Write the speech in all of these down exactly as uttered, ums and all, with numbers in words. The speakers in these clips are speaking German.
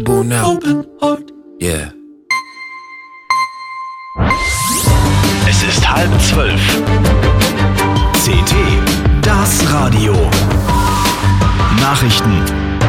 available now. Yeah. Es ist halb zwölf. C T, das Radio. Nachrichten.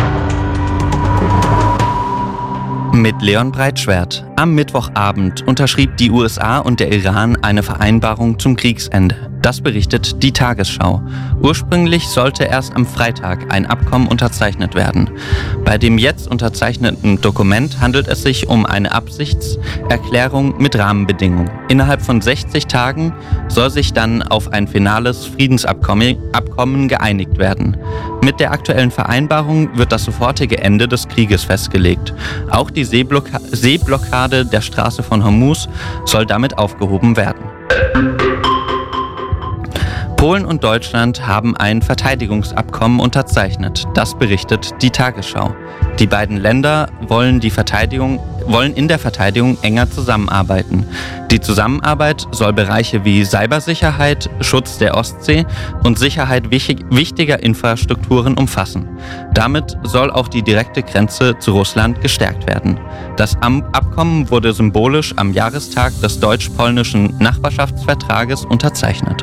Mit Leon Breitschwert. Am Mittwochabend unterschrieb die U S A und der Iran eine Vereinbarung zum Kriegsende. Das berichtet die Tagesschau. Ursprünglich sollte erst am Freitag ein Abkommen unterzeichnet werden. Bei dem jetzt unterzeichneten Dokument handelt es sich um eine Absichtserklärung mit Rahmenbedingungen. Innerhalb von sechzig Tagen soll sich dann auf ein finales Friedensabkommen Abkommen geeinigt werden. Mit der aktuellen Vereinbarung wird das sofortige Ende des Krieges festgelegt. Auch die Seeblocka- Seeblockade der Straße von Hormuz soll damit aufgehoben werden. Polen und Deutschland haben ein Verteidigungsabkommen unterzeichnet. Das berichtet die Tagesschau. Die beiden Länder wollen, die Verteidigung, wollen in der Verteidigung enger zusammenarbeiten. Die Zusammenarbeit soll Bereiche wie Cybersicherheit, Schutz der Ostsee und Sicherheit wichtig, wichtiger Infrastrukturen umfassen. Damit soll auch die direkte Grenze zu Russland gestärkt werden. Das Abkommen wurde symbolisch am Jahrestag des deutsch-polnischen Nachbarschaftsvertrages unterzeichnet.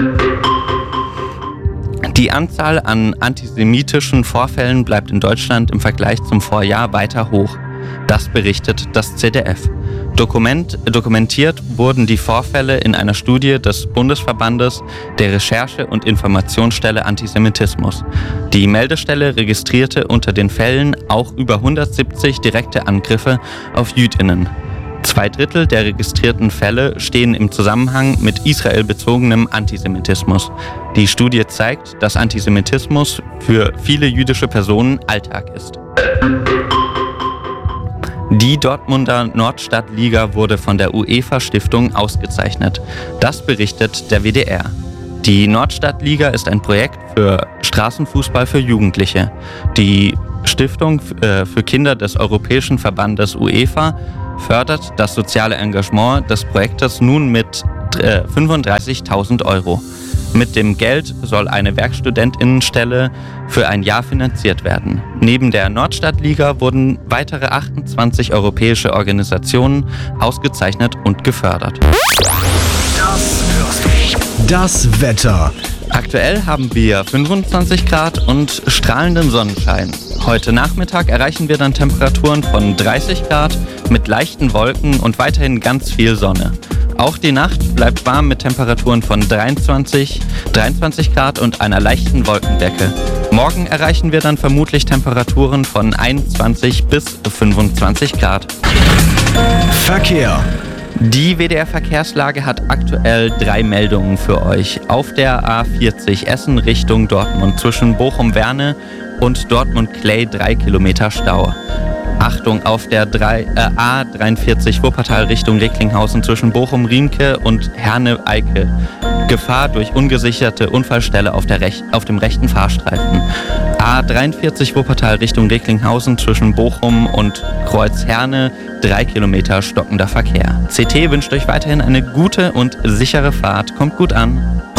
Die Anzahl an antisemitischen Vorfällen bleibt in Deutschland im Vergleich zum Vorjahr weiter hoch. Das berichtet das Z D F. Dokument, dokumentiert wurden die Vorfälle in einer Studie des Bundesverbandes der Recherche- und Informationsstelle Antisemitismus. Die Meldestelle registrierte unter den Fällen auch über hundertsiebzig direkte Angriffe auf Jüdinnen. Zwei Drittel der registrierten Fälle stehen im Zusammenhang mit israelbezogenem Antisemitismus. Die Studie zeigt, dass Antisemitismus für viele jüdische Personen Alltag ist. Die Dortmunder Nordstadtliga wurde von der UEFA-Stiftung ausgezeichnet. Das berichtet der W D R. Die Nordstadtliga ist ein Projekt für Straßenfußball für Jugendliche. Die Stiftung für Kinder des Europäischen Verbandes UEFA fördert das soziale Engagement des Projektes nun mit fünfunddreißigtausend Euro. Mit dem Geld soll eine Werkstudentinnenstelle für ein Jahr finanziert werden. Neben der Nordstadtliga wurden weitere achtundzwanzig europäische Organisationen ausgezeichnet und gefördert. Das hörst du. Das Wetter. Aktuell haben wir fünfundzwanzig Grad und strahlenden Sonnenschein. Heute Nachmittag erreichen wir dann Temperaturen von dreißig Grad mit leichten Wolken und weiterhin ganz viel Sonne. Auch die Nacht bleibt warm mit Temperaturen von dreiundzwanzig, dreiundzwanzig Grad und einer leichten Wolkendecke. Morgen erreichen wir dann vermutlich Temperaturen von einundzwanzig bis fünfundzwanzig Grad. Verkehr. Die W D R-Verkehrslage hat aktuell drei Meldungen für euch. Auf der A vierzig Essen Richtung Dortmund zwischen Bochum-Werne und Dortmund-Clay drei Kilometer Stau. Achtung, auf der drei, äh, A dreiundvierzig Wuppertal Richtung Recklinghausen zwischen Bochum-Riemke und Herne-Eicke. Gefahr durch ungesicherte Unfallstelle auf, der Rech- auf dem rechten Fahrstreifen. A dreiundvierzig Wuppertal Richtung Recklinghausen zwischen Bochum und Kreuz-Herne, drei Kilometer stockender Verkehr. C T wünscht euch weiterhin eine gute und sichere Fahrt. Kommt gut an.